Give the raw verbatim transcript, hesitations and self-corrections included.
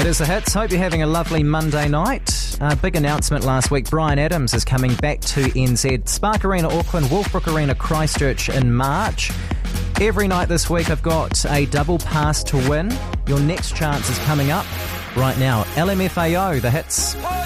is The Hits. Hope you're having a lovely Monday night. Uh, big announcement last week. Bryan Adams is coming back to N Z. Spark Arena Auckland, Wolfbrook Arena Christchurch in March. Every night this week I've got a double pass to win. Your next chance is coming up right now. L M F A O, The Hits.